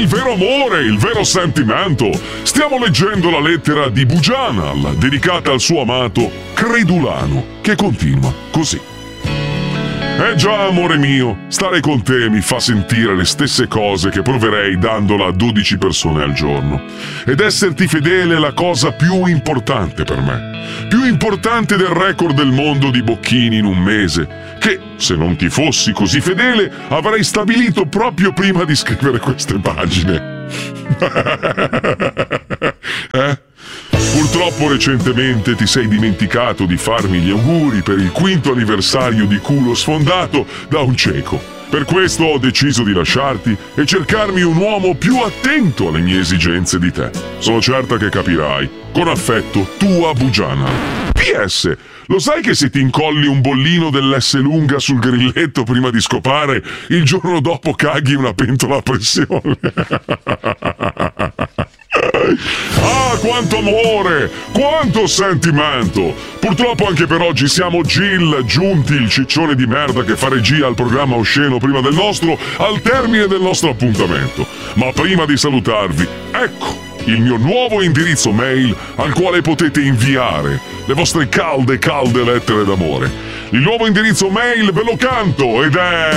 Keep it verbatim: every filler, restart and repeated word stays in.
il vero amore, il vero sentimento. Stiamo leggendo la lettera di Bujanal, dedicata al suo amato Credulano, che continua così. Eh già, amore mio, stare con te mi fa sentire le stesse cose che proverei dandola a dodici persone al giorno. Ed esserti fedele è la cosa più importante per me. Più importante del record del mondo di bocchini in un mese, che, se non ti fossi così fedele, avrei stabilito proprio prima di scrivere queste pagine. eh? Purtroppo recentemente ti sei dimenticato di farmi gli auguri per il quinto anniversario di culo sfondato da un cieco. Per questo ho deciso di lasciarti e cercarmi un uomo più attento alle mie esigenze di te. Sono certa che capirai. Con affetto, tua Bujana. P S. Lo sai che se ti incolli un bollino dell'S lunga sul grilletto prima di scopare, il giorno dopo caghi una pentola a pressione? Ah, quanto amore! Quanto sentimento! Purtroppo anche per oggi siamo Jill, giunti il ciccione di merda che fa regia al programma osceno prima del nostro, al termine del nostro appuntamento. Ma prima di salutarvi, ecco il mio nuovo indirizzo mail al quale potete inviare le vostre calde calde lettere d'amore. Il nuovo indirizzo mail ve lo canto ed è